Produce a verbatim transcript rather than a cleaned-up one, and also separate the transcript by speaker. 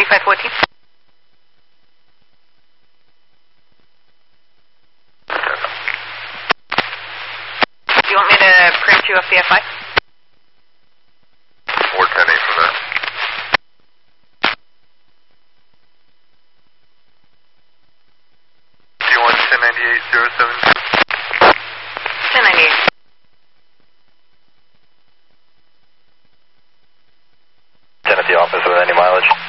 Speaker 1: thirty-five fourteen. Do you want me to print you a F I?
Speaker 2: four ten eight for that. Do you want ten ninety-eight zero seven two?
Speaker 1: ten ninety-eight.
Speaker 2: ten at the office with any mileage?